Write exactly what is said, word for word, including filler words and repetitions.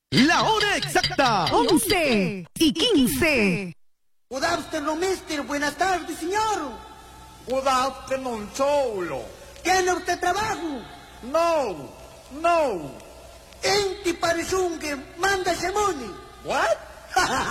La hora exacta, once y quince. Good afternoon, mister. Buenas tardes, señor. Good afternoon, Cholo. ¿Tiene usted trabajo? No, no. Enti parizungue, manda semoni. What?